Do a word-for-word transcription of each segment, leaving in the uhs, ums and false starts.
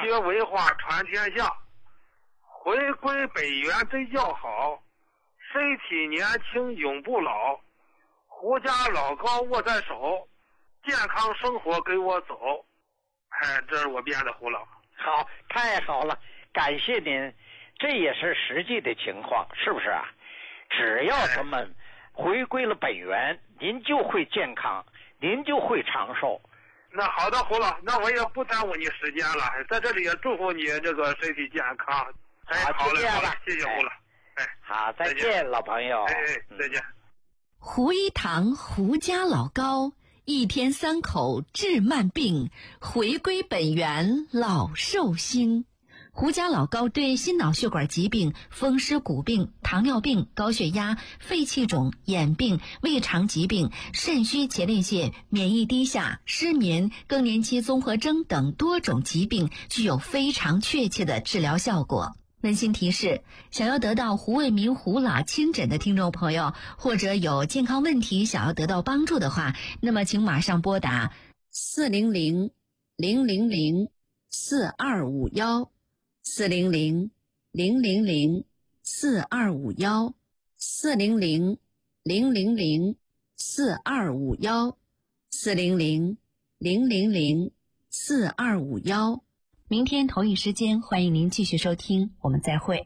学文化传天下，回归本源最要好，身体年轻永不老，胡家老高握在手，健康生活跟我走。哎，这是我编的胡老。 好，太好了，感谢您，这也是实际的情况，是不是啊？只要咱们回归了本源，您就会健康，您就会长寿。 那好的，胡老，那我也不耽误你时间了，在这里也祝福你这个身体健康。哎，好嘞，好嘞，谢谢胡老。哎， 好，再见，老朋友。 哎，再见。 胡一堂胡家老高，一天三口治慢病，回归本源老寿星。胡家老高对心脑血管疾病、风湿骨病、糖尿病、高血压、肺气肿、眼病、胃肠疾病、肾虚前列腺、免疫低下、失眠、更年期综合征等多种疾病具有非常确切的治疗效果。温馨提示，想要得到胡卫民胡老亲诊的听众朋友，或者有健康问题想要得到帮助的话，那么请马上拨打四零零零零零四二五幺四零零零零零四二五幺四零零零零零四二五幺四零零零零零四二五幺。明天同一时间，欢迎您继续收听，我们再会。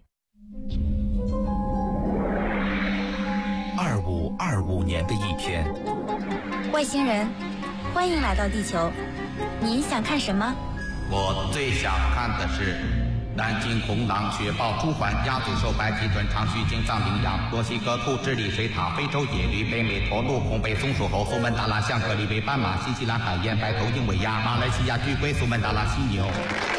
二五二五年的一天， 外星人，欢迎来到地球，您想看什么？ 我最想看的是南京红狼、雪豹、朱鹮、鸭嘴兽、白鳍、短长须鲸、藏羚羊、墨西哥兔、智利水獭、非洲野驴、北美驼鹿、红背松鼠猴、苏门答腊象、格里维斑马、新西兰海燕、白头鹰尾鸭、马来西亚巨龟、苏门答腊犀牛。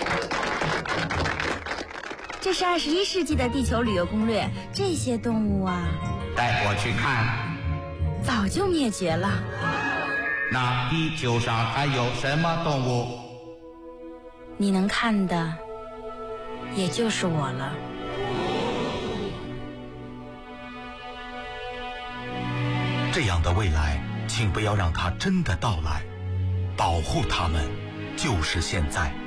这是二十一世纪的地球旅游攻略，这些动物啊， 带我去看。 早就灭绝了。 那地球上还有什么动物？ 你能看的也就是我了。 这样的未来，请不要让它真的到来，保护它们，就是现在。